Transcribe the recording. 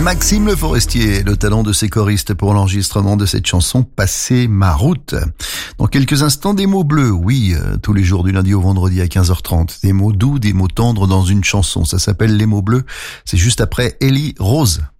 Maxime Le Forestier, le talent de ses choristes pour l'enregistrement de cette chanson Passer ma route. Dans quelques instants, des mots bleus, oui, tous les jours du lundi au vendredi à 15h30. Des mots doux, des mots tendres dans une chanson, ça s'appelle Les mots bleus. C'est juste après Ellie Rose.